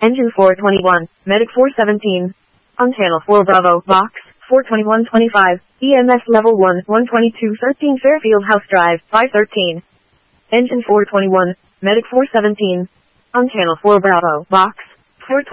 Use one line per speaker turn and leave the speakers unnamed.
Engine 421, Medic 417. On channel 4 Bravo, Box 42125, EMS level 1, 12213 Fairfield House Drive, 513. Engine 421, Medic 417. On channel 4 Bravo, Box 420.